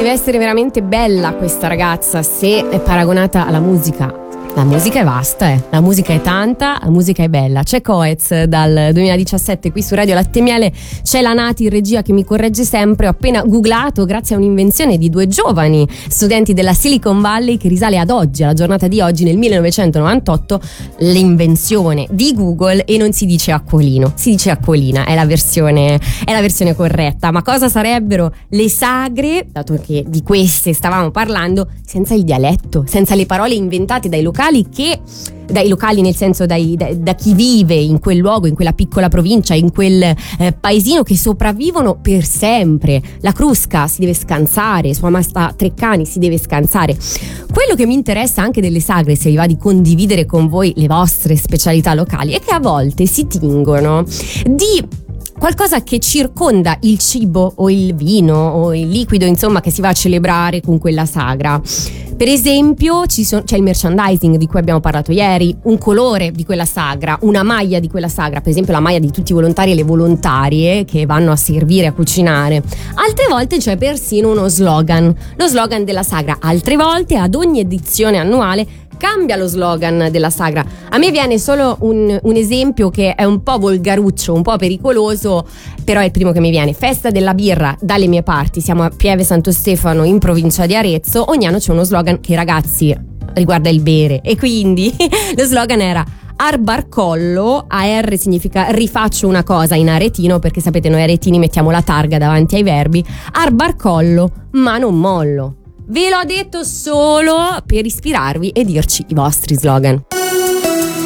Deve essere veramente bella questa ragazza se è paragonata alla musica. La musica è vasta, la musica è tanta, la musica è bella. C'è Coez dal 2017 qui su Radio Latte Miele, c'è la Nati in regia che mi corregge sempre. Ho appena googlato grazie a un'invenzione di due giovani studenti della Silicon Valley che risale ad oggi, alla giornata di oggi, nel 1998, l'invenzione di Google, e non si dice acquolino, si dice acquolina, è la versione corretta. Ma cosa sarebbero le sagre, dato che di queste stavamo parlando, senza il dialetto, senza le parole inventate dai locali nel senso da chi vive in quel luogo, in quella piccola provincia, in quel paesino, che sopravvivono per sempre. La Crusca si deve scansare, sua Maestà Treccani si deve scansare. Quello che mi interessa anche delle sagre, se vi va di condividere con voi le vostre specialità locali, è che a volte si tingono di qualcosa che circonda il cibo o il vino o il liquido, insomma, che si va a celebrare con quella sagra. Per esempio c'è il merchandising di cui abbiamo parlato ieri, un colore di quella sagra, una maglia di quella sagra, per esempio la maglia di tutti i volontari e le volontarie che vanno a servire, a cucinare. Altre volte c'è persino uno slogan, lo slogan della sagra. Altre volte, ad ogni edizione annuale, cambia lo slogan della sagra. A me viene solo un esempio che è un po' volgaruccio, un po' pericoloso, però è il primo che mi viene. Festa della birra dalle mie parti, siamo a Pieve Santo Stefano in provincia di Arezzo. Ogni anno c'è uno slogan che, ragazzi, riguarda il bere, e quindi lo slogan era Arbarcollo. AR significa rifaccio una cosa in aretino, perché sapete noi aretini mettiamo la targa davanti ai verbi. Arbarcollo, ma non mollo. Ve l'ho detto solo per ispirarvi e dirci i vostri slogan.